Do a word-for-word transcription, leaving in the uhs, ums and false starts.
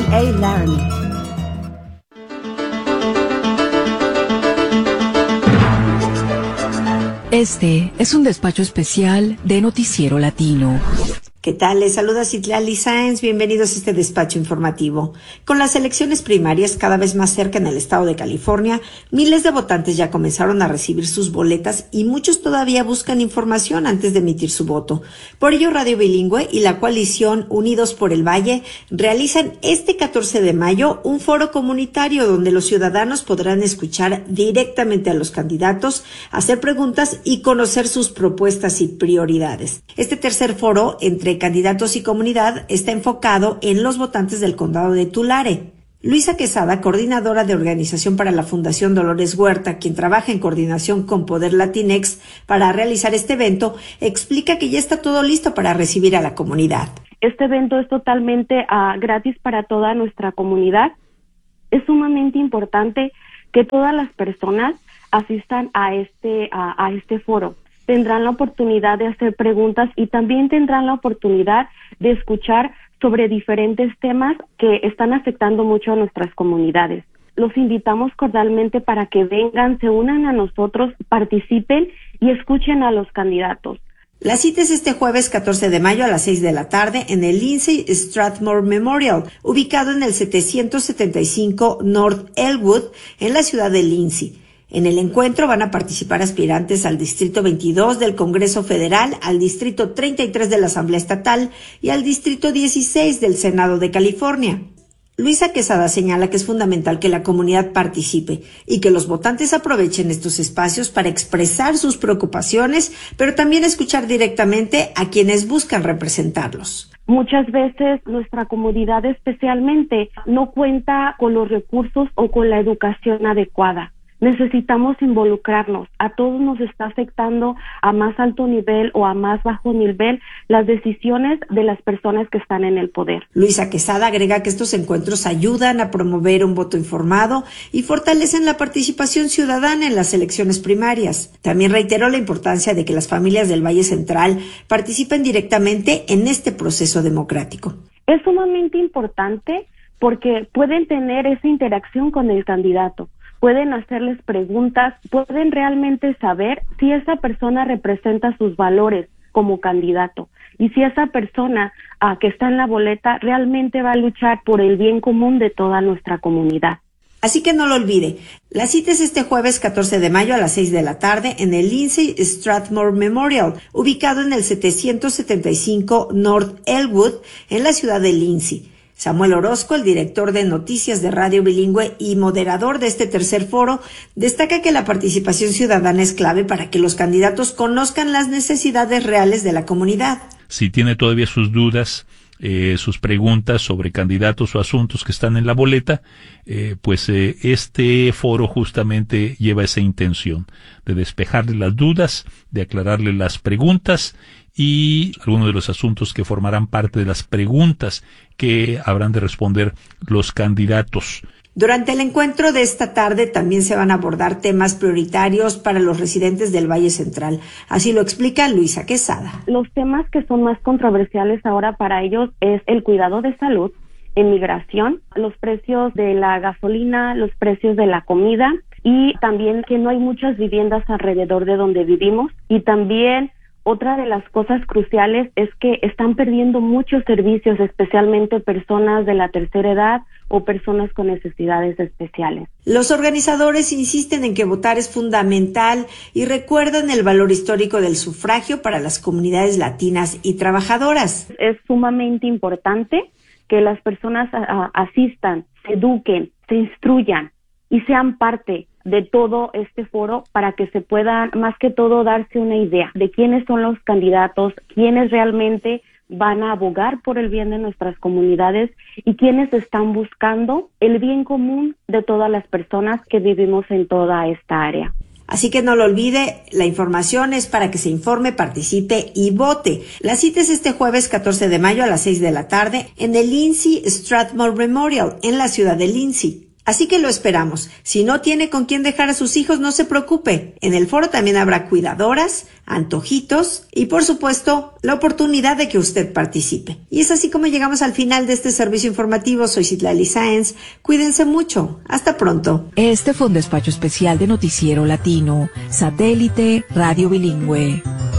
Hey Larry. Este es un despacho especial de Noticiero Latino. ¿Qué tal? Les saluda Citlali Sáenz. Bienvenidos a este despacho informativo. Con las elecciones primarias cada vez más cerca en el estado de California, miles de votantes ya comenzaron a recibir sus boletas y muchos todavía buscan información antes de emitir su voto. Por ello, Radio Bilingüe y la coalición Unidos por el Valle realizan este catorce de mayo un foro comunitario donde los ciudadanos podrán escuchar directamente a los candidatos, hacer preguntas y conocer sus propuestas y prioridades. Este tercer foro entre candidatos y comunidad está enfocado en los votantes del condado de Tulare. Luisa Quesada, coordinadora de organización para la Fundación Dolores Huerta, quien trabaja en coordinación con Poder Latinex para realizar este evento, explica que ya está todo listo para recibir a la comunidad. Este evento es totalmente uh, gratis para toda nuestra comunidad. Es sumamente importante que todas las personas asistan a este, uh, a este foro. Tendrán la oportunidad de hacer preguntas y también tendrán la oportunidad de escuchar sobre diferentes temas que están afectando mucho a nuestras comunidades. Los invitamos cordialmente para que vengan, se unan a nosotros, participen y escuchen a los candidatos. La cita es este jueves catorce de mayo a las seis de la tarde en el Lindsay Strathmore Memorial, ubicado en el setecientos setenta y cinco North Elwood, en la ciudad de Lindsay. En el encuentro van a participar aspirantes al Distrito veintidós del Congreso Federal, al Distrito treinta y tres de la Asamblea Estatal y al Distrito dieciséis del Senado de California. Luisa Quesada señala que es fundamental que la comunidad participe y que los votantes aprovechen estos espacios para expresar sus preocupaciones, pero también escuchar directamente a quienes buscan representarlos. Muchas veces nuestra comunidad especialmente no cuenta con los recursos o con la educación adecuada. Necesitamos involucrarnos. A todos nos está afectando a más alto nivel o a más bajo nivel las decisiones de las personas que están en el poder. Luisa Quesada agrega que estos encuentros ayudan a promover un voto informado y fortalecen la participación ciudadana en las elecciones primarias. También reiteró la importancia de que las familias del Valle Central participen directamente en este proceso democrático. Es sumamente importante porque pueden tener esa interacción con el candidato. Pueden hacerles preguntas, pueden realmente saber si esa persona representa sus valores como candidato y si esa persona uh, que está en la boleta realmente va a luchar por el bien común de toda nuestra comunidad. Así que no lo olvide, la cita es este jueves catorce de mayo a las seis de la tarde en el Lindsay Strathmore Memorial, ubicado en el setecientos setenta y cinco North Elwood, en la ciudad de Lindsay. Samuel Orozco, el director de noticias de Radio Bilingüe y moderador de este tercer foro, destaca que la participación ciudadana es clave para que los candidatos conozcan las necesidades reales de la comunidad. Si tiene todavía sus dudas, eh, sus preguntas sobre candidatos o asuntos que están en la boleta, eh, pues eh, este foro justamente lleva esa intención de despejarle las dudas, de aclararle las preguntas y algunos de los asuntos que formarán parte de las preguntas que habrán de responder los candidatos. Durante el encuentro de esta tarde también se van a abordar temas prioritarios para los residentes del Valle Central. Así lo explica Luisa Quesada. Los temas que son más controversiales ahora para ellos es el cuidado de salud, inmigración, los precios de la gasolina, los precios de la comida y también que no hay muchas viviendas alrededor de donde vivimos y también otra de las cosas cruciales es que están perdiendo muchos servicios, especialmente personas de la tercera edad o personas con necesidades especiales. Los organizadores insisten en que votar es fundamental y recuerdan el valor histórico del sufragio para las comunidades latinas y trabajadoras. Es sumamente importante que las personas a, a, asistan, se eduquen, se instruyan y sean parte de todo este foro para que se puedan, más que todo, darse una idea de quiénes son los candidatos, quiénes realmente van a abogar por el bien de nuestras comunidades y quiénes están buscando el bien común de todas las personas que vivimos en toda esta área. Así que no lo olvide, la información es para que se informe, participe y vote. La cita es este jueves catorce de mayo a las seis de la tarde en el Lindsay Strathmore Memorial, en la ciudad de Lindsay. Así que lo esperamos. Si no tiene con quién dejar a sus hijos, no se preocupe. En el foro también habrá cuidadoras, antojitos y, por supuesto, la oportunidad de que usted participe. Y es así como llegamos al final de este servicio informativo. Soy Citlali Sáenz. Cuídense mucho. Hasta pronto. Este fue un despacho especial de Noticiero Latino, Satélite Radio Bilingüe.